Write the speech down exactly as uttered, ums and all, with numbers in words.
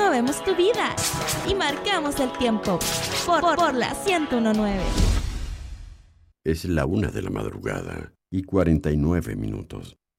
movemos tu vida y marcamos el tiempo por, por, por la ciento uno punto nueve. Es la una de la madrugada y cuarenta y nueve minutos.